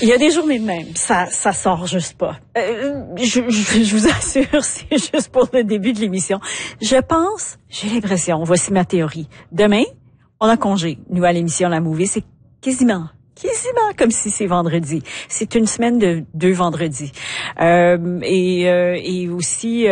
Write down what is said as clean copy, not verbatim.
Il y a des journées de même, ça sort juste pas. Je vous assure, c'est juste pour le début de l'émission. J'ai l'impression, voici ma théorie. Demain, on a congé. Nous, à l'émission La Movie, c'est quasiment comme si c'est vendredi. C'est une semaine de 2 vendredis. Et aussi